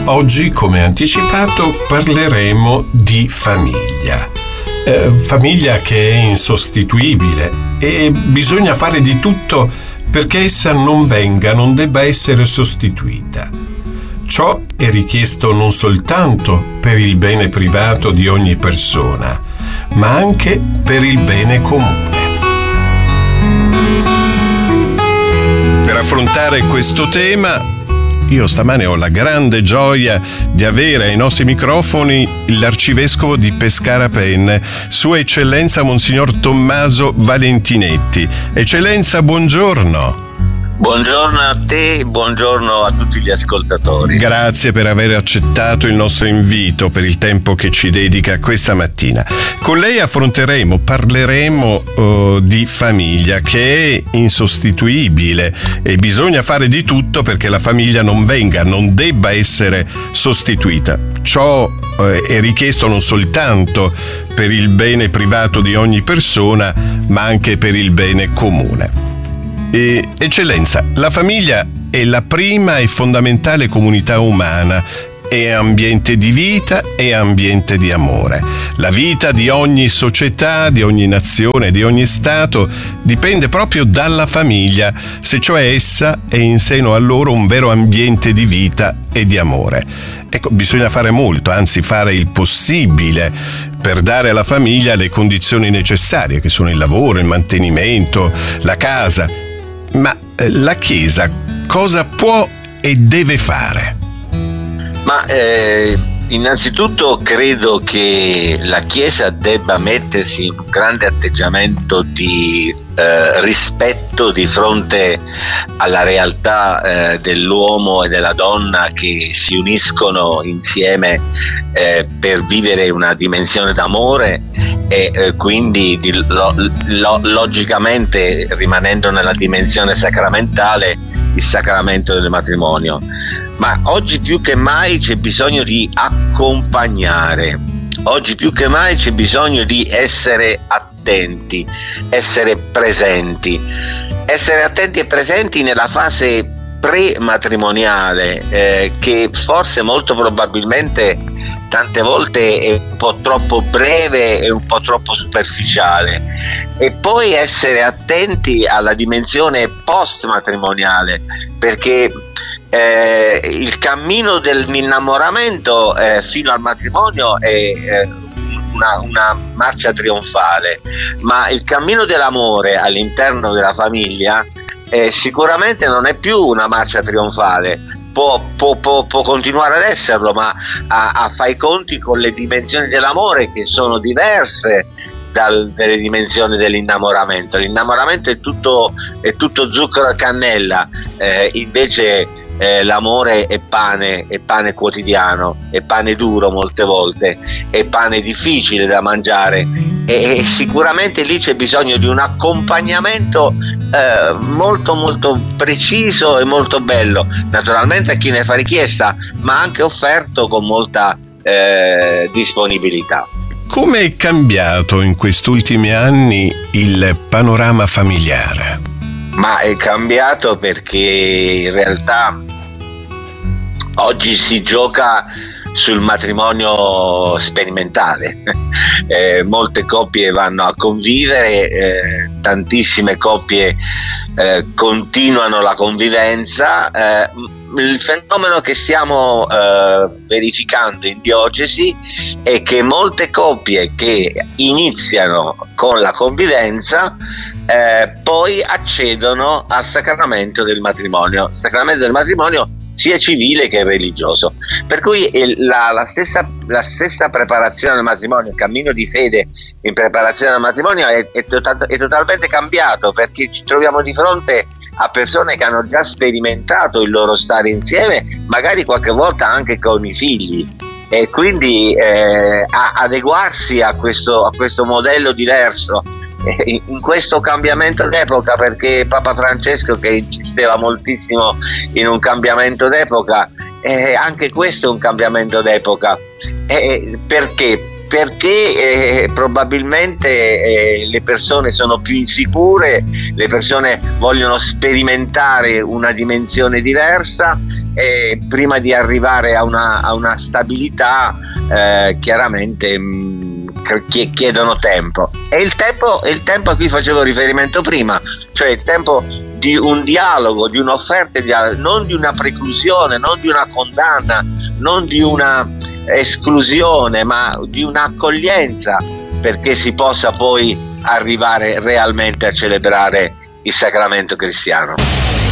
Oggi, come anticipato, parleremo di famiglia. Famiglia che è insostituibile e bisogna fare di tutto perché essa non debba essere sostituita. Ciò è richiesto non soltanto per il bene privato di ogni persona, ma anche per il bene comune. Per affrontare questo tema, io stamane ho la grande gioia di avere ai nostri microfoni l'arcivescovo di Pescara Penne, Sua Eccellenza Monsignor Tommaso Valentinetti. Eccellenza, buongiorno. Buongiorno a te, buongiorno a tutti gli ascoltatori. Grazie per aver accettato il nostro invito, per il tempo che ci dedica questa mattina. Con lei parleremo di famiglia, che è insostituibile e bisogna fare di tutto perché la famiglia non debba essere sostituita. Ciò è richiesto non soltanto per il bene privato di ogni persona, ma anche per il bene comune. Eccellenza, la famiglia è la prima e fondamentale comunità umana, è ambiente di vita e ambiente di amore. La vita di ogni società, di ogni nazione, di ogni Stato dipende proprio dalla famiglia, se cioè essa è in seno a loro un vero ambiente di vita e di amore. Ecco, bisogna fare molto, anzi fare il possibile per dare alla famiglia le condizioni necessarie, che sono il lavoro, il mantenimento, la casa. Ma la Chiesa cosa può e deve fare? Innanzitutto credo che la Chiesa debba mettersi in un grande atteggiamento di rispetto di fronte alla realtà dell'uomo e della donna che si uniscono insieme per vivere una dimensione d'amore e quindi logicamente, rimanendo nella dimensione sacramentale, il sacramento del matrimonio. Ma oggi più che mai c'è bisogno di accompagnare, oggi più che mai c'è bisogno di essere attenti, essere attenti e presenti nella fase pre-matrimoniale, che forse molto probabilmente tante volte è un po' troppo breve e un po' troppo superficiale, e poi essere attenti alla dimensione post-matrimoniale, perché il cammino dell'innamoramento fino al matrimonio è una marcia trionfale, ma il cammino dell'amore all'interno della famiglia sicuramente non è più una marcia trionfale. Può continuare ad esserlo, ma fa i conti con le dimensioni dell'amore che sono diverse dalle dimensioni dell'innamoramento. L'innamoramento è tutto zucchero e cannella, invece l'amore è pane quotidiano, è pane duro molte volte, è pane difficile da mangiare, e sicuramente lì c'è bisogno di un accompagnamento molto molto preciso e molto bello, naturalmente a chi ne fa richiesta, ma anche offerto con molta disponibilità. Come è cambiato in questi ultimi anni il panorama familiare? Ma è cambiato perché in realtà oggi si gioca sul matrimonio sperimentale. Molte coppie vanno a convivere, tantissime coppie continuano la convivenza. Il fenomeno che stiamo verificando in diocesi è che molte coppie che iniziano con la convivenza poi accedono al sacramento del matrimonio. Il sacramento del matrimonio sia civile che religioso, per cui la stessa preparazione al matrimonio, il cammino di fede in preparazione al matrimonio è totalmente cambiato, perché ci troviamo di fronte a persone che hanno già sperimentato il loro stare insieme, magari qualche volta anche con i figli, e quindi adeguarsi a questo modello diverso in questo cambiamento d'epoca, perché Papa Francesco, che insisteva moltissimo in un cambiamento d'epoca, anche questo è un cambiamento d'epoca. Perché? Perché probabilmente le persone sono più insicure, le persone vogliono sperimentare una dimensione diversa, e prima di arrivare a una stabilità chiaramente chiedono tempo. E il tempo a cui facevo riferimento prima, cioè il tempo di un dialogo, di un'offerta di dialogo, non di una preclusione, non di una condanna, non di una esclusione, ma di un'accoglienza, perché si possa poi arrivare realmente a celebrare il sacramento cristiano.